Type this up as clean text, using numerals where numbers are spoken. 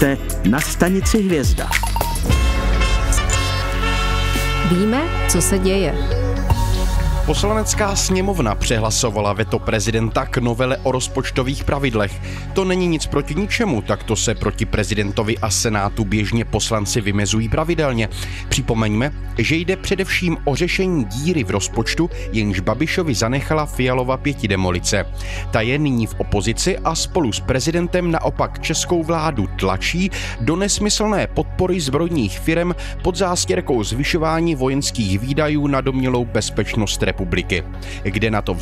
jste na stanici Hvězda. Víme, co se děje. Poslanecká sněmovna přehlasovala veto prezidenta k novele o rozpočtových pravidlech. To není nic proti ničemu, takto se proti prezidentovi a senátu běžně poslanci vymezují pravidelně. Připomeňme, že jde především o řešení díry v rozpočtu, jenž Babišovi zanechala Fialova pětidemolice. Ta je nyní v opozici a spolu s prezidentem naopak českou vládu tlačí do nesmyslné podpory zbrojních firem pod zástěrkou zvyšování vojenských výdajů na domnělou bezpečnost republiky. Kde na to